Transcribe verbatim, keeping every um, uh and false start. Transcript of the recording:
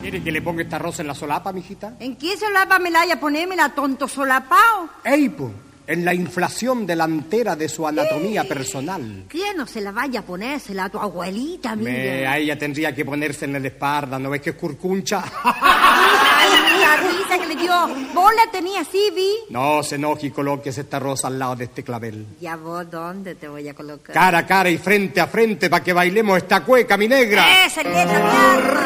¿Quiere que le ponga esta rosa en la solapa, mijita? ¿En qué solapa me la haya ponémela, tonto solapao? ¡Ey, po! En la inflación delantera de su anatomía personal. ¿Quién no se la vaya a ponérsela a tu abuelita, mira? Me, a ella tendría que ponerse en la espalda, ¿no ves que es curcuncha? Ay, la risa que le dio. ¿Vos la tenías así, vi? No se enoje y colóquese esta rosa al lado de este clavel. ¿Ya vos dónde te voy a colocar? Cara a cara y frente a frente para que bailemos esta cueca, mi negra. ¡Esa, que esa,